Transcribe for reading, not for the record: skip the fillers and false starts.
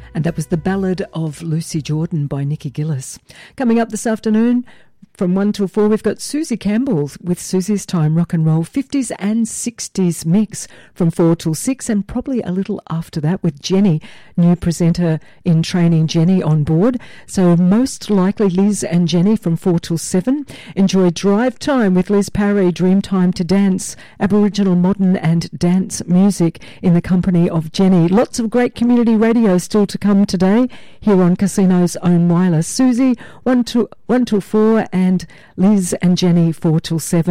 And that was The Ballad of Lucy Jordan by Nikki Gillis. Coming up this afternoon, from 1 till 4, we've got Susie Campbell with Susie's Time Rock and Roll 50s and 60s mix from 4 till 6, and probably a little after that with Jenny, new presenter in training, Jenny on board. So most likely Liz and Jenny from 4 till 7. Enjoy Drive Time with Liz Parry, Dream Time to Dance, Aboriginal modern and dance music in the company of Jenny. Lots of great community radio still to come today here on Casino's Own Wireless. Susie 1 till 4 and Liz and Jenny 4 till 7.